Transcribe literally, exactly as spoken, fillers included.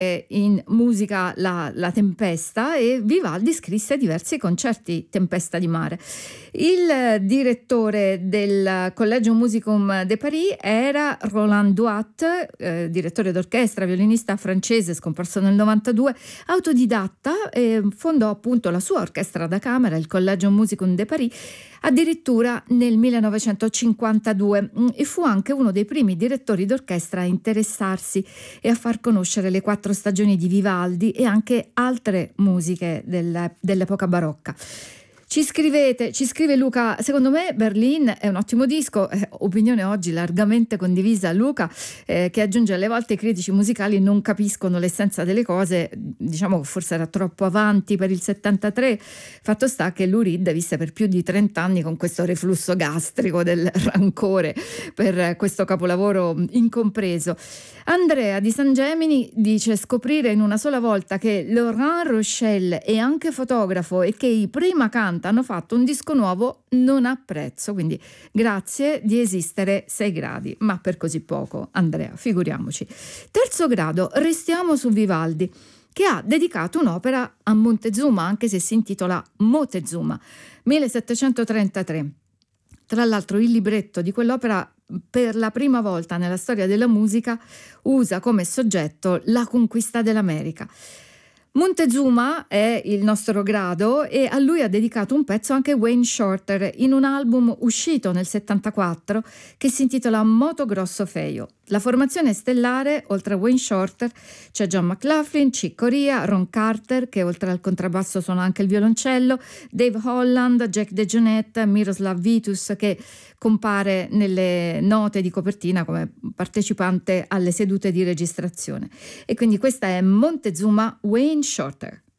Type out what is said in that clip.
in musica la, la tempesta, e Vivaldi scrisse diversi concerti Tempesta di mare. Il direttore del Collegium Musicum de Paris era Roland Duat, eh, direttore d'orchestra, violinista francese scomparso nel novantadue, autodidatta, e fondò appunto la sua orchestra da camera, il Collegium Musicum de Paris, addirittura nel millenovecentocinquantadue, e fu anche uno dei primi direttori d'orchestra a interessarsi e a far conoscere le quattro stagioni di Vivaldi e anche altre musiche del, dell'epoca barocca. Ci scrivete, ci scrive Luca: secondo me Berlin è un ottimo disco, eh, opinione oggi largamente condivisa, Luca, eh, che aggiunge: alle volte i critici musicali non capiscono l'essenza delle cose, diciamo che forse era troppo avanti per il settantatré, fatto sta che Lou Reed visse per più di trenta anni con questo reflusso gastrico del rancore per questo capolavoro incompreso. Andrea di San Gemini dice: scoprire in una sola volta che Laurent Rochelle è anche fotografo e che i Prima Canta hanno fatto un disco nuovo non ha prezzo, quindi grazie di esistere sei gradi, ma per così poco, Andrea, figuriamoci. Terzo grado, restiamo su Vivaldi, che ha dedicato un'opera a Montezuma, anche se si intitola Motezuma, millesettecentotrentatré. Tra l'altro il libretto di quell'opera per la prima volta nella storia della musica usa come soggetto la conquista dell'America. Montezuma è il nostro grado e a lui ha dedicato un pezzo anche Wayne Shorter in un album uscito nel settantaquattro che si intitola Moto Grosso Feio. La formazione stellare, oltre a Wayne Shorter, c'è John McLaughlin, Chick Corea, Ron Carter, che oltre al contrabbasso suona anche il violoncello, Dave Holland, Jack DeJohnette, Miroslav Vitus, che compare nelle note di copertina come partecipante alle sedute di registrazione. E quindi questa è Montezuma, Wayne Shorter.